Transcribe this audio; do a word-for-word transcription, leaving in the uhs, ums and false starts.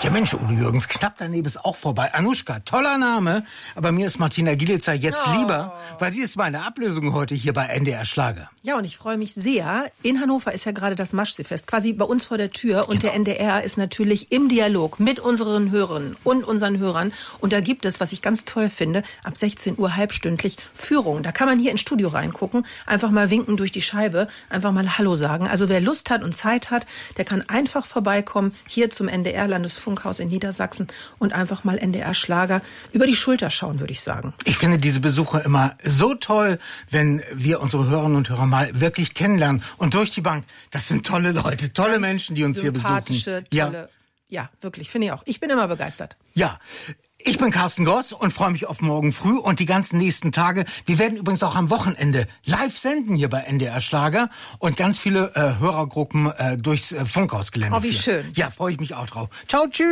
Ja Mensch, Udo Jürgens, knapp daneben ist auch vorbei. Anuschka, toller Name, aber mir ist Martina Gielitzer jetzt Oh. lieber, weil sie ist meine Ablösung heute hier bei N D R Schlager. Ja, und ich freue mich sehr. In Hannover ist ja gerade das Maschsee-Fest, quasi bei uns vor der Tür. Und Genau. der N D R ist natürlich im Dialog mit unseren Hörerinnen und unseren Hörern. Und da gibt es, was ich ganz toll finde, ab sechzehn Uhr halbstündlich Führung. Da kann man hier ins Studio reingucken, einfach mal winken durch die Scheibe, einfach mal Hallo sagen. Also wer Lust hat und Zeit hat, der kann einfach vorbeikommen hier zum N D R Landesfunkhaus in Niedersachsen und einfach mal N D R Schlager über die Schulter schauen, würde ich sagen. Ich finde diese Besuche immer so toll, wenn wir unsere Hörerinnen und Hörer mal wirklich kennenlernen. Und durch die Bank, das sind tolle Leute, tolle Ganz Menschen, die uns hier besuchen. sympathische, tolle, ja, ja wirklich, finde ich auch. Ich bin immer begeistert. Ja, ich bin Carsten Goss und freue mich auf morgen früh und die ganzen nächsten Tage. Wir werden übrigens auch am Wochenende live senden hier bei N D R Schlager und ganz viele äh, Hörergruppen äh, durchs äh, Funkhausgelände Oh, wie führen. schön. Ja, freue ich mich auch drauf. Ciao, tschüss.